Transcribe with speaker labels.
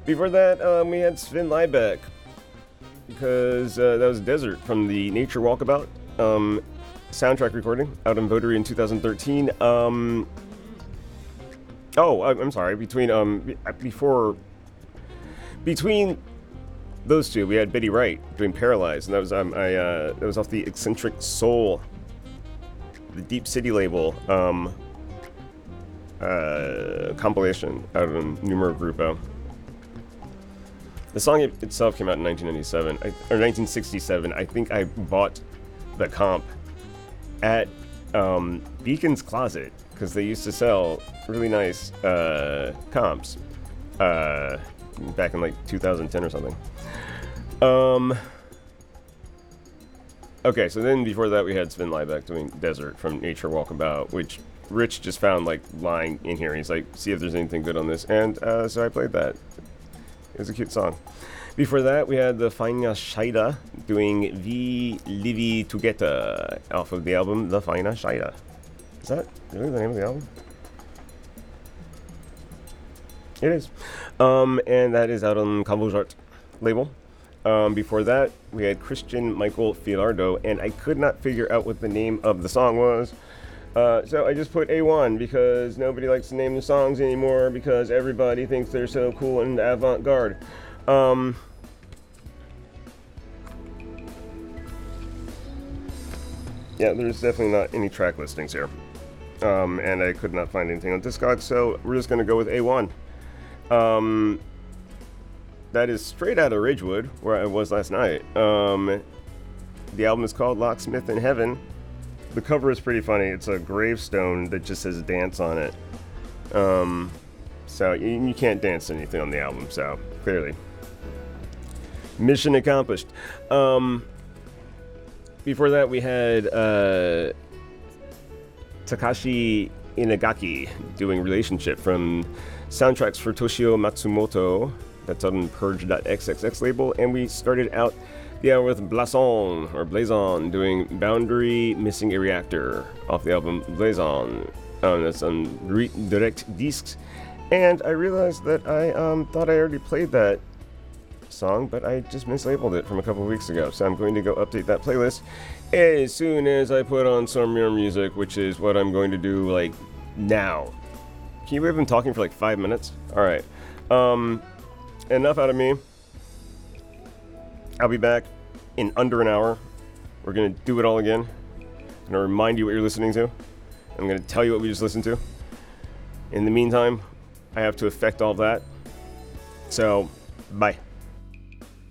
Speaker 1: Before that, we had Sven Liebeck, because that was Desert from the Nature Walkabout soundtrack recording out in Votary in 2013. I'm sorry. Between those two, we had Betty Wright doing Paralyzed, and that was that was off the Eccentric Soul, the Deep City label compilation out of Numero Grupo. The song itself came out in 1967. I think I bought the comp at Beacon's Closet because they used to sell really nice comps back in like 2010 or something. Okay, so then before that we had Sven Liebeck doing Desert from Nature Walkabout, which Rich just found like lying in here. He's like, see if there's anything good on this, and so I played that. It was a cute song. Before that, we had the Fina Scheida doing Vi Livi Together off of the album The Fina Scheida. Is that really the name of the album? It is. And that is out on Cambojart label. Before that, we had Christian Michael Filardo, and I could not figure out what the name of the song was. So I just put A1 because nobody likes to name the songs anymore because everybody thinks they're so cool and avant-garde. Yeah, there's definitely not any track listings here. And I could not find anything on Discogs, so we're just going to go with A1. That is straight out of Ridgewood, where I was last night. The album is called Locksmith in Heaven. The cover is pretty funny. It's a gravestone that just says dance on it. So you can't dance to anything on the album, so clearly. Mission accomplished. Before that, we had Takashi Inagaki doing Relationship from Soundtracks for Toshio Matsumoto. That's on Purge.xxx label. And we started out the hour with Blazon doing Boundary Missing a Reactor off the album Blazon. That's on Direct Discs. And I realized that I thought I already played that song, but I just mislabeled it from a couple weeks ago. So I'm going to go update that playlist as soon as I put on some more music, which is what I'm going to do like now. Can you believe I'm talking for like 5 minutes? All right. Enough out of me. I'll be back in under an hour. We're going to do it all again. I'm going to remind you what you're listening to. I'm going to tell you what we just listened to. In the meantime, I have to effect all that. So, bye.